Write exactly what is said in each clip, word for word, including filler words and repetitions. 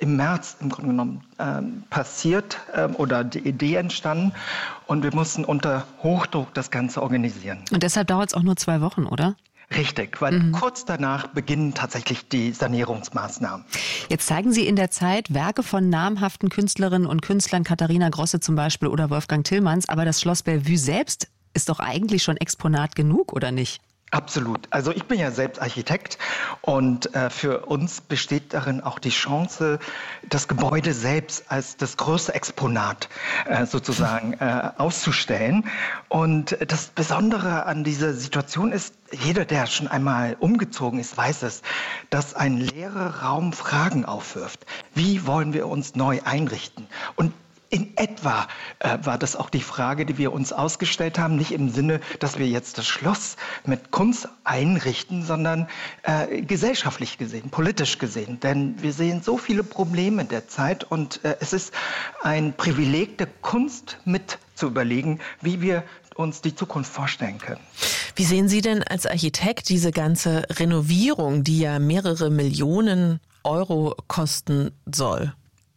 im März im Grunde genommen ähm, passiert ähm, oder die Idee entstanden und wir mussten unter Hochdruck das Ganze organisieren. Und deshalb dauert es auch nur zwei Wochen, oder? Richtig, weil mhm. kurz danach beginnen tatsächlich die Sanierungsmaßnahmen. Jetzt zeigen Sie in der Zeit Werke von namhaften Künstlerinnen und Künstlern, Katharina Grosse zum Beispiel oder Wolfgang Tillmanns, aber das Schloss Bellevue selbst ist doch eigentlich schon Exponat genug, oder nicht? Absolut. Also ich bin ja selbst Architekt und äh, für uns besteht darin auch die Chance, das Gebäude selbst als das größte Exponat äh, sozusagen äh, auszustellen. Und das Besondere an dieser Situation ist, jeder, der schon einmal umgezogen ist, weiß es, dass ein leerer Raum Fragen aufwirft. Wie wollen wir uns neu einrichten? Und in etwa äh, war das auch die Frage, die wir uns ausgestellt haben, nicht im Sinne, dass wir jetzt das Schloss mit Kunst einrichten, sondern äh, gesellschaftlich gesehen, politisch gesehen. Denn wir sehen so viele Probleme der Zeit und äh, es ist ein Privileg der Kunst mit zu überlegen, wie wir uns die Zukunft vorstellen können. Wie sehen Sie denn als Architekt diese ganze Renovierung, die ja mehrere Millionen Euro kosten soll?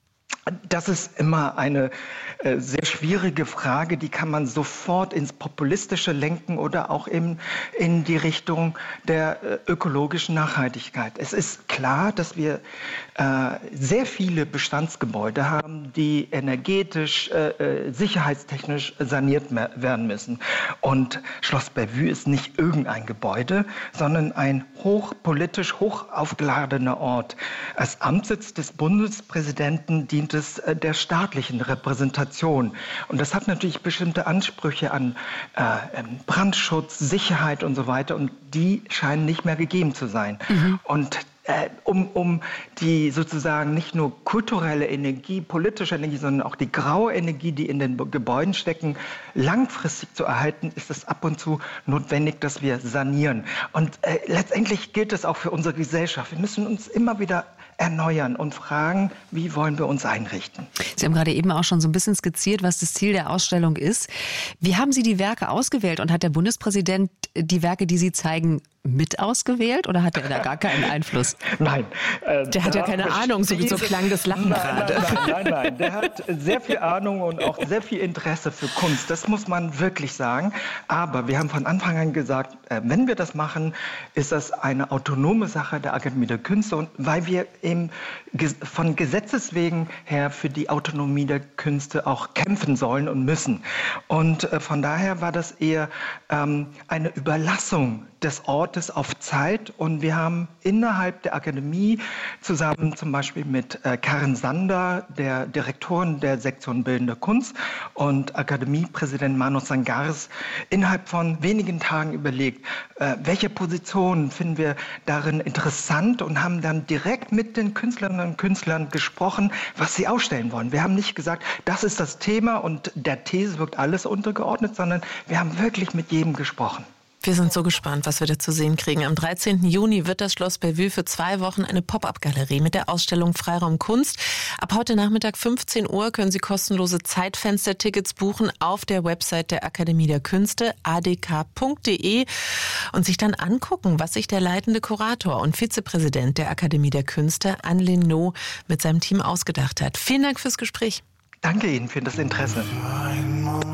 Das ist immer eine äh, sehr schwierige Frage, die kann man sofort ins Populistische lenken oder auch in, in die Richtung der äh, ökologischen Nachhaltigkeit. Es ist klar, dass wir äh, sehr viele Bestandsgebäude haben, die energetisch, äh, sicherheitstechnisch saniert werden müssen. Und Schloss Bellevue ist nicht irgendein Gebäude, sondern ein hochpolitisch, hoch aufgeladener Ort. Als Amtssitz des Bundespräsidenten dient es der staatlichen Repräsentation. Und das hat natürlich bestimmte Ansprüche an äh, Brandschutz, Sicherheit und so weiter. Und die scheinen nicht mehr gegeben zu sein. Mhm. Und äh, um, um die sozusagen nicht nur kulturelle Energie, politische Energie, sondern auch die graue Energie, die in den Gebäuden stecken, langfristig zu erhalten, ist es ab und zu notwendig, dass wir sanieren. Und äh, letztendlich gilt es auch für unsere Gesellschaft. Wir müssen uns immer wieder erneuern und fragen, wie wollen wir uns einrichten. Sie haben gerade eben auch schon so ein bisschen skizziert, was das Ziel der Ausstellung ist. Wie haben Sie die Werke ausgewählt und hat der Bundespräsident die Werke, die Sie zeigen, mit ausgewählt oder hat er da gar keinen Einfluss? Nein. Äh, der hat ja keine Ahnung, so, so klang das Lachen nein, gerade. Nein, nein, nein, nein. Der hat sehr viel Ahnung und auch sehr viel Interesse für Kunst. Das muss man wirklich sagen. Aber wir haben von Anfang an gesagt, äh, wenn wir das machen, ist das eine autonome Sache der Akademie der Künste. Und weil wir eben von Gesetzes wegen her für die Autonomie der Künste auch kämpfen sollen und müssen. Und äh, von daher war das eher ähm, eine Überlassung des Ortes auf Zeit und wir haben innerhalb der Akademie zusammen zum Beispiel mit äh, Karin Sander, der Direktorin der Sektion Bildende Kunst und Akademiepräsident Manu Sangaris innerhalb von wenigen Tagen überlegt, äh, welche Positionen finden wir darin interessant und haben dann direkt mit den Künstlerinnen und Künstlern gesprochen, was sie ausstellen wollen. Wir haben nicht gesagt, das ist das Thema und der These wird alles untergeordnet, sondern wir haben wirklich mit jedem gesprochen. Wir sind so gespannt, was wir da zu sehen kriegen. Am dreizehnten Juni wird das Schloss Bellevue für zwei Wochen eine Pop-up-Galerie mit der Ausstellung Freiraum Kunst. Ab heute Nachmittag fünfzehn Uhr können Sie kostenlose Zeitfenster-Tickets buchen auf der Website der Akademie der Künste a d k punkt d e und sich dann angucken, was sich der leitende Kurator und Vizepräsident der Akademie der Künste, Anne No, mit seinem Team ausgedacht hat. Vielen Dank fürs Gespräch. Danke Ihnen für das Interesse.